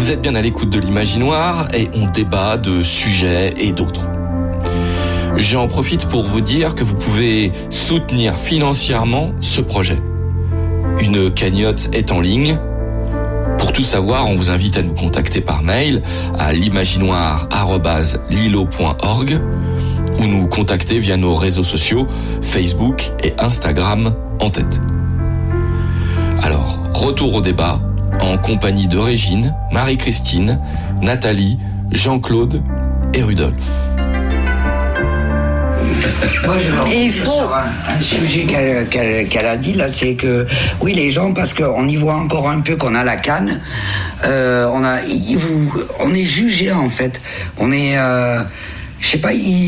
Vous êtes bien à l'écoute de l'Imaginoire et on débat de sujets et d'autres. J'en profite pour vous dire que vous pouvez soutenir financièrement ce projet. Une cagnotte est en ligne. Pour tout savoir, on vous invite à nous contacter par mail à l'imaginoire@lilo.org ou nous contacter via nos réseaux sociaux, Facebook et Instagram en tête. Alors, retour au débat en compagnie de Régine, Marie-Christine, Nathalie, Jean-Claude et Rudolf. Moi, je reviens sur un sujet qu'elle a dit là, c'est que oui, les gens, parce qu'on y voit encore un peu qu'on a la canne, on est jugé en fait, on est, je sais pas.